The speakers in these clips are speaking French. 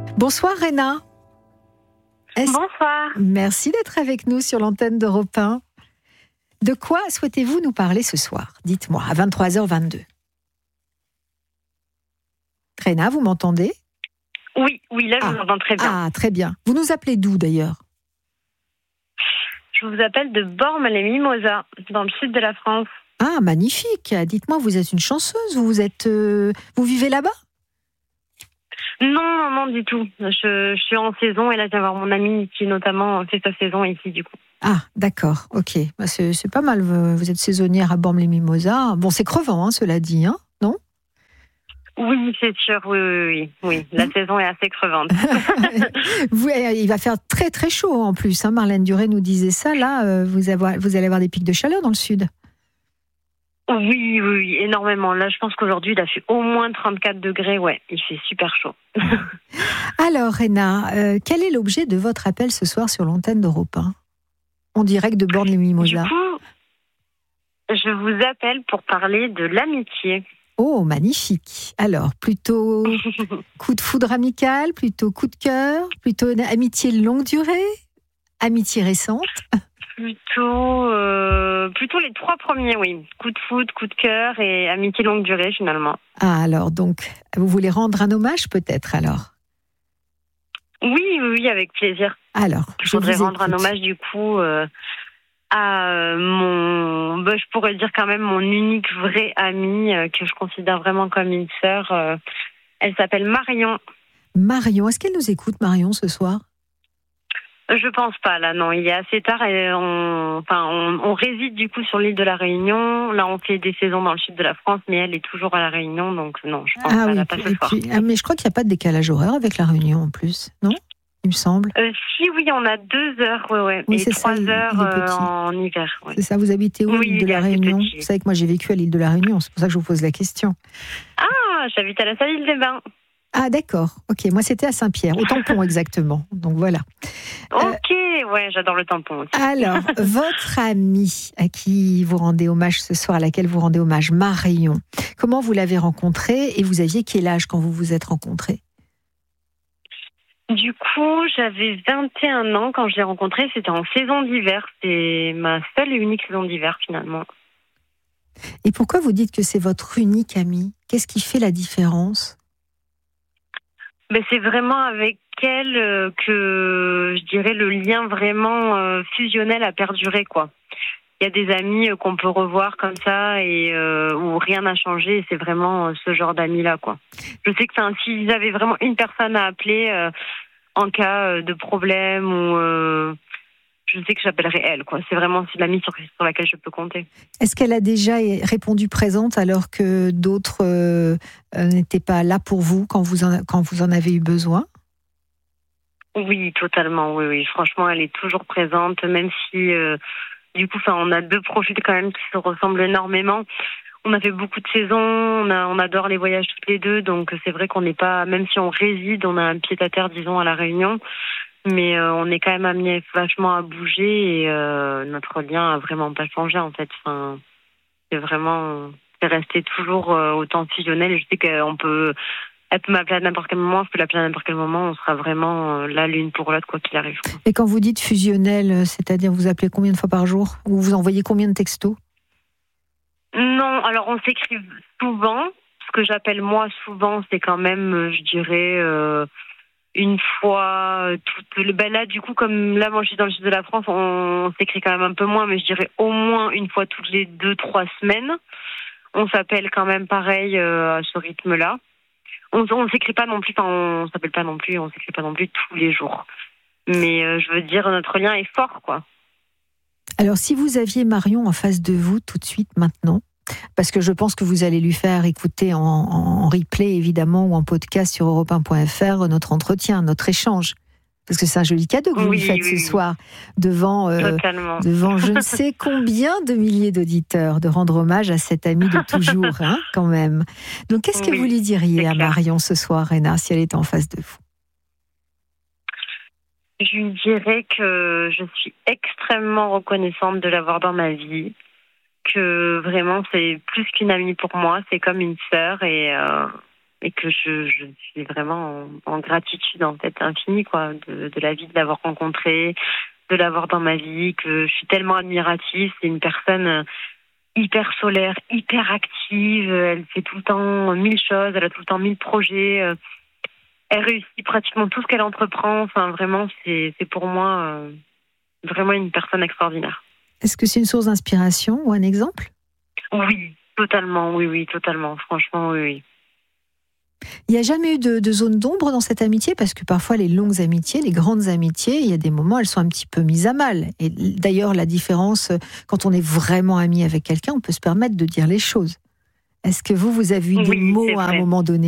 Bonsoir Réna. Bonsoir. Merci d'être avec nous sur l'antenne d'Europe 1. De quoi souhaitez-vous nous parler ce soir ? Dites-moi, à 23h22. Réna, vous m'entendez ? Oui, là je vous entends très bien. Ah, très bien. Vous nous appelez d'où d'ailleurs ? Je vous appelle de Bormes-les-Mimosas, dans le sud de la France. Ah, magnifique. Dites-moi, vous êtes une chanceuse, vous vivez là-bas ? Non, du tout. Je suis en saison et là je viens voir mon ami qui notamment fait sa saison ici du coup. Ah, d'accord, ok. Bah, c'est pas mal, vous êtes saisonnière à Bormes-les-Mimosas. Bon, c'est crevant, hein, cela dit, hein, non ? Oui, c'est sûr, oui. La saison est assez crevante. Il va faire très très chaud en plus, hein. Marlène Duré nous disait ça, là, vous allez avoir des pics de chaleur dans le sud. Oui, énormément. Là, je pense qu'aujourd'hui, il a fait au moins 34 degrés, il fait super chaud. Alors, Réna, quel est l'objet de votre appel ce soir sur l'antenne d'Europe 1 ? En direct de Bormes-les-Mimosas. Du coup, je vous appelle pour parler de l'amitié. Oh, magnifique. Alors, plutôt coup de foudre amical, plutôt coup de cœur, plutôt une amitié longue durée, amitié récente ? Plutôt les trois premiers, oui. Coup de foudre, coup de cœur et amitié longue durée, finalement. Ah, alors, donc, vous voulez rendre un hommage, peut-être, alors ? Oui, avec plaisir. Alors, je voudrais rendre un hommage, du coup, à je pourrais dire quand même mon unique vraie amie, que je considère vraiment comme une sœur. Elle s'appelle Marion. Marion, est-ce qu'elle nous écoute, Marion, ce soir ? Je pense pas, là, non. Il est assez tard et on réside du coup sur l'île de la Réunion. Là, on fait des saisons dans le sud de la France, mais elle est toujours à la Réunion, donc non, je pense qu'elle n'a pas ce soir. Mais je crois qu'il n'y a pas de décalage horaire avec la Réunion en plus, non ? Il me semble. Oui, on a 2 heures, Oui, et 3 heures en hiver. C'est ça, vous habitez où, l'île de la Réunion ? Vous savez que moi j'ai vécu à l'île de la Réunion, c'est pour ça que je vous pose la question. Ah, j'habite à la Salle-Île-des-Bains. Ah d'accord, ok, moi c'était à Saint-Pierre, au Tampon exactement, donc voilà. Ok, j'adore le Tampon aussi. Alors, votre amie à qui vous rendez hommage ce soir, à laquelle vous rendez hommage, Marion, comment vous l'avez rencontrée et vous aviez quel âge quand vous vous êtes rencontrés ? Du coup, j'avais 21 ans quand je l'ai rencontrée, c'était en saison d'hiver, c'est ma seule et unique saison d'hiver finalement. Et pourquoi vous dites que c'est votre unique amie ? Qu'est-ce qui fait la différence ? C'est vraiment avec elle que je dirais le lien vraiment fusionnel a perduré, quoi. Il y a des amis qu'on peut revoir comme ça et où rien n'a changé. Et c'est vraiment ce genre d'amis-là, quoi. Je sais que s'ils avaient vraiment une personne à appeler en cas de problème ou je sais que j'appellerai elle, quoi. C'est vraiment l'amie sur laquelle je peux compter. Est-ce qu'elle a déjà répondu présente alors que d'autres n'étaient pas là pour vous quand vous en avez eu besoin ? Oui, totalement. Oui. Franchement, elle est toujours présente, même si du coup, on a 2 profils quand même qui se ressemblent énormément. On a fait beaucoup de saisons, on adore les voyages toutes les deux, donc c'est vrai qu'on n'est pas, même si on réside, on a un pied-à-terre, disons, à La Réunion, mais on est quand même amené vachement à bouger et notre lien a vraiment pas changé en fait. C'est resté toujours autant fusionnel. Et je sais elle peut m'appeler à n'importe quel moment, je peux l'appeler à n'importe quel moment, on sera vraiment là l'une pour l'autre quoi qu'il arrive. Et quand vous dites fusionnel, c'est-à-dire vous appelez combien de fois par jour ? Ou vous envoyez combien de textos ? Non, alors on s'écrit souvent. Ce que j'appelle moi souvent, c'est quand même, je dirais, une fois là, du coup, comme là, moi, je suis dans le sud de la France, on s'écrit quand même un peu moins, mais je dirais au moins une fois toutes les 2-3 semaines. On s'appelle quand même pareil à ce rythme-là. On s'écrit pas non plus, on s'appelle pas non plus, on s'écrit pas non plus tous les jours. Mais je veux dire, notre lien est fort, quoi. Alors, si vous aviez Marion en face de vous tout de suite, maintenant, parce que je pense que vous allez lui faire écouter en replay, évidemment, ou en podcast sur europe1.fr, notre entretien, notre échange. Parce que c'est un joli cadeau que vous lui faites ce soir, devant je ne sais combien de milliers d'auditeurs, de rendre hommage à cette amie de toujours, hein, quand même. Donc, qu'est-ce que vous lui diriez à Marion ce soir, Réna, si elle était en face de vous ? Je lui dirais que je suis extrêmement reconnaissante de l'avoir dans ma vie, que vraiment c'est plus qu'une amie pour moi, c'est comme une sœur et et que je suis vraiment en gratitude en fait infinie quoi de la vie de l'avoir rencontré, de l'avoir dans ma vie, que je suis tellement admirative. C'est une personne hyper solaire, hyper active, elle fait tout le temps 1000 choses, elle a tout le temps 1000 projets, elle réussit pratiquement tout ce qu'elle entreprend. Enfin vraiment c'est pour moi vraiment une personne extraordinaire. Est-ce que c'est une source d'inspiration ou un exemple ? Oui, totalement, oui, totalement. Franchement, oui. Il n'y a jamais eu de zone d'ombre dans cette amitié, parce que parfois les longues amitiés, les grandes amitiés, il y a des moments, elles sont un petit peu mises à mal. Et d'ailleurs, la différence, quand on est vraiment ami avec quelqu'un, on peut se permettre de dire les choses. Est-ce que vous avez eu des mots à un moment donné ?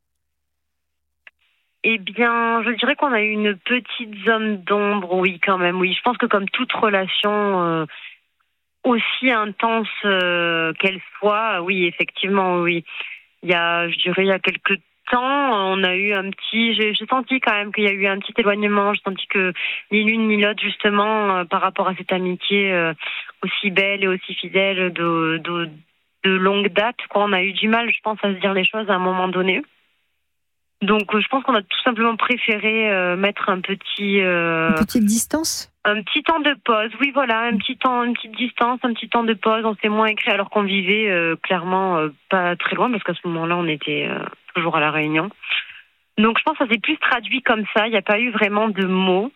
Eh bien, je dirais qu'on a eu une petite zone d'ombre, oui, quand même, oui. Je pense que comme toute relation aussi intense qu'elle soit, oui, effectivement, oui. Il y a quelques temps, on a eu j'ai senti quand même qu'il y a eu un petit éloignement. J'ai senti que ni l'une ni l'autre, justement, par rapport à cette amitié aussi belle et aussi fidèle de longue date, quoi, on a eu du mal, je pense, à se dire les choses à un moment donné. Donc, je pense qu'on a tout simplement préféré mettre une petite distance. Un petit temps de pause, oui, voilà, une petite distance, un petit temps de pause. On s'est moins écrit alors qu'on vivait clairement pas très loin, parce qu'à ce moment-là, on était toujours à La Réunion. Donc, je pense que ça s'est plus traduit comme ça. Il n'y a pas eu vraiment de mots.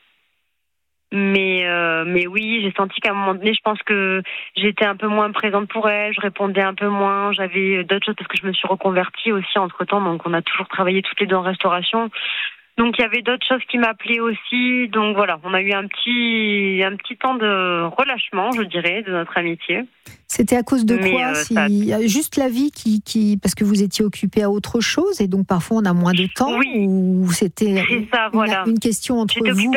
Mais oui, j'ai senti qu'à un moment donné, je pense que j'étais un peu moins présente pour elle, je répondais un peu moins, j'avais d'autres choses parce que je me suis reconvertie aussi entre-temps, donc on a toujours travaillé toutes les deux en restauration. Donc il y avait d'autres choses qui m'appelaient aussi, donc voilà, on a eu un petit temps de relâchement, je dirais, de notre amitié. C'était à cause de quoi juste la vie qui parce que vous étiez occupée à autre chose et donc parfois on a moins de temps, oui, ou c'était une question entre vous?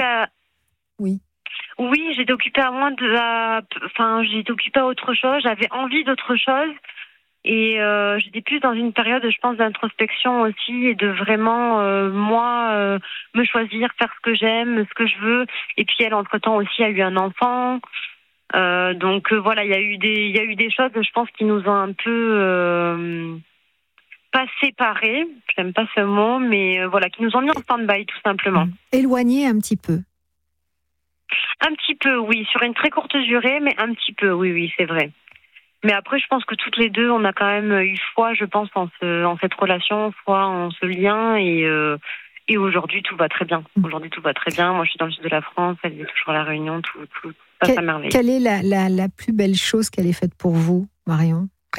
Oui, j'étais occupée j'étais occupée à autre chose, j'avais envie d'autre chose. Et j'étais plus dans une période, je pense, d'introspection aussi, et de vraiment, me choisir, faire ce que j'aime, ce que je veux. Et puis elle, entre-temps aussi, a eu un enfant. Donc voilà, il y a eu des choses, je pense, qui nous ont un peu pas séparés, j'aime pas ce mot, mais voilà, qui nous ont mis en stand-by, tout simplement. Éloignés un petit peu. Un petit peu, oui, sur une très courte durée, mais un petit peu, oui, c'est vrai. Mais après, je pense que toutes les deux, on a quand même eu foi, je pense, en cette relation, foi en ce lien, et aujourd'hui, tout va très bien. Aujourd'hui, tout va très bien. Moi, je suis dans le sud de la France, elle est toujours à La Réunion, tout passe à merveille. Quelle est la plus belle chose qu'elle ait faite pour vous, Marion, Rhéna ?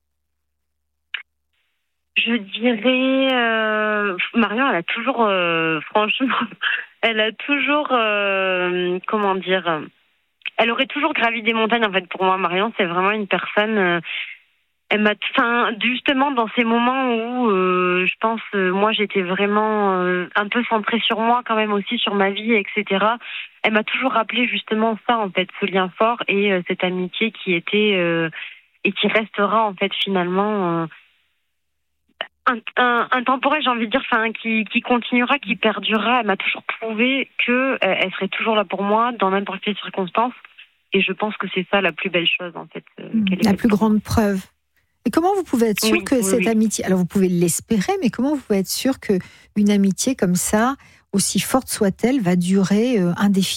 Je dirais, Marion, elle a toujours, franchement, elle a toujours, comment dire, elle aurait toujours gravi des montagnes. En fait, pour moi, Marion, c'est vraiment une personne. Justement, dans ces moments où, je pense, moi, j'étais vraiment un peu centrée sur moi, quand même aussi sur ma vie, etc. Elle m'a toujours rappelé justement ça, en fait, ce lien fort et cette amitié qui était et qui restera, en fait, finalement. Intemporel, j'ai envie de dire, qui continuera, qui perdurera. Elle m'a toujours prouvé que elle serait toujours là pour moi dans n'importe quelle circonstance. Et je pense que c'est ça la plus belle chose, en fait. La plus grande preuve. Et comment vous pouvez être sûr que cette amitié, alors vous pouvez l'espérer, mais comment vous pouvez être sûr qu'une amitié comme ça, aussi forte soit-elle, va durer indéfiniment ?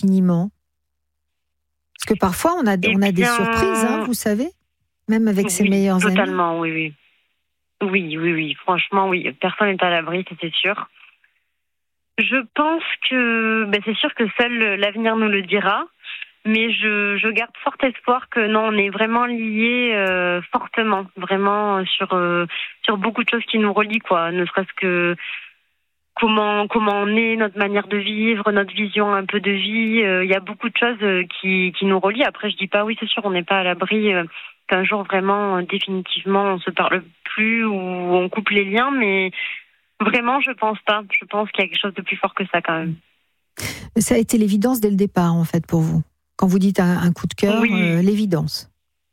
Parce que parfois on a des surprises, vous savez, même avec ses meilleurs amis. Totalement, oui. Oui, franchement, oui. Personne n'est à l'abri, c'est sûr. Je pense que c'est sûr que seul l'avenir nous le dira, mais je garde fort espoir que non, on est vraiment liés fortement, vraiment sur beaucoup de choses qui nous relient, quoi. Ne serait-ce que comment on est, notre manière de vivre, notre vision un peu de vie. Il y a beaucoup de choses qui nous relient. Après, je dis pas oui, c'est sûr, on n'est pas à l'abri qu'un jour vraiment définitivement on se parle plus ou on coupe les liens, mais vraiment je pense pas. Je pense qu'il y a quelque chose de plus fort que ça quand même. Ça a été l'évidence dès le départ en fait pour vous. Quand vous dites un coup de cœur, l'évidence.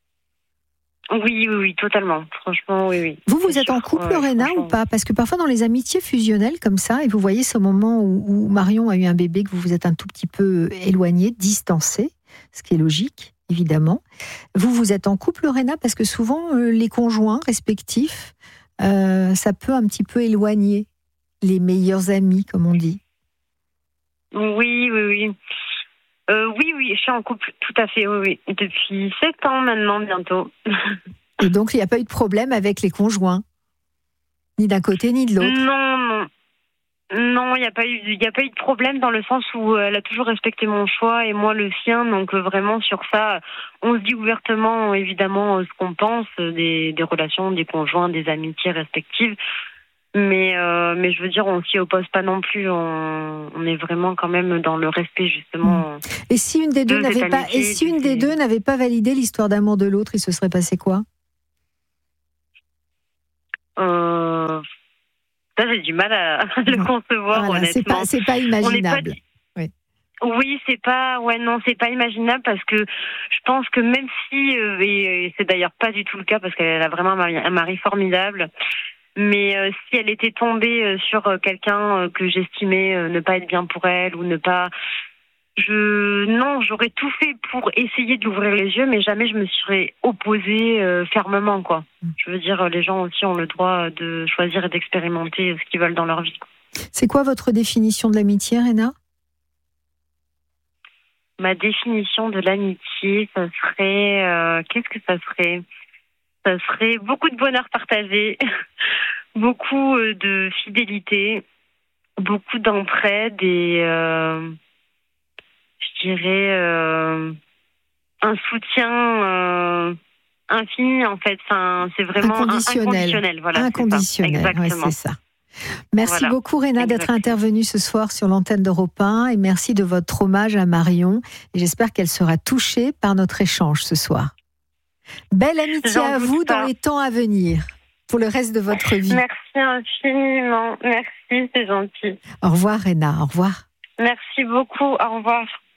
Oui, totalement. Franchement, oui. Vous êtes en couple, Rhéna, ou pas ? Parce que parfois dans les amitiés fusionnelles comme ça, et vous voyez ce moment où Marion a eu un bébé, que vous vous êtes un tout petit peu éloigné, distancé, ce qui est logique, évidemment. Vous êtes en couple, Rhéna, parce que souvent les conjoints respectifs ça peut un petit peu éloigner les meilleurs amis, comme on dit. Oui. Oui, je suis en couple, tout à fait, oui. Depuis 7 ans maintenant, bientôt. Et donc, il n'y a pas eu de problème avec les conjoints, ni d'un côté ni de l'autre. Non, il n'y a pas eu de problème dans le sens où elle a toujours respecté mon choix et moi le sien. Donc vraiment sur ça, on se dit ouvertement évidemment ce qu'on pense des relations, des conjoints, des amitiés respectives. Mais je veux dire, on s'y oppose pas non plus. On est vraiment quand même dans le respect justement. Et si une des deux n'avait pas validé l'histoire d'amour de l'autre, il se serait passé quoi? Ça, j'ai du mal à le concevoir, voilà, honnêtement. C'est pas imaginable. Oui, c'est pas imaginable parce que je pense que même si, et c'est d'ailleurs pas du tout le cas parce qu'elle a vraiment un mari formidable, mais si elle était tombée sur quelqu'un que j'estimais ne pas être bien pour elle ou ne pas... j'aurais tout fait pour essayer de l'ouvrir les yeux, mais jamais je me serais opposée fermement, quoi. Je veux dire, les gens aussi ont le droit de choisir et d'expérimenter ce qu'ils veulent dans leur vie. C'est quoi votre définition de l'amitié, Rhéna? Ma définition de l'amitié, ça serait... qu'est-ce que ça serait? Ça serait beaucoup de bonheur partagé, beaucoup de fidélité, beaucoup d'entraide et... je dirais un soutien infini en fait. Enfin, c'est vraiment inconditionnel. Voilà, inconditionnel, c'est ça. Exactement. Ouais, c'est ça. Merci beaucoup Rhéna d'être intervenue ce soir sur l'antenne d'Europe 1 et merci de votre hommage à Marion. Et j'espère qu'elle sera touchée par notre échange ce soir. Belle amitié à vous dans les temps à venir pour le reste de votre vie. Merci infiniment. Merci, c'est gentil. Au revoir Rhéna, au revoir. Merci beaucoup, au revoir.